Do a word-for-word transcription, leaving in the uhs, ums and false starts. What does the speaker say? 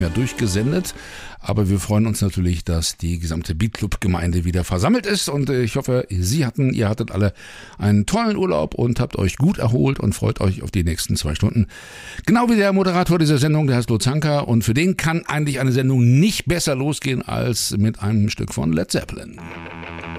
Ja, durchgesendet, aber wir freuen uns natürlich, dass die gesamte Beatclub-Gemeinde wieder versammelt ist und ich hoffe, Sie hatten, ihr hattet alle einen tollen Urlaub und habt euch gut erholt und freut euch auf die nächsten zwei Stunden. Genau wie der Moderator dieser Sendung, der heißt Lutz Hanker, und für den kann eigentlich eine Sendung nicht besser losgehen als mit einem Stück von Led Zeppelin.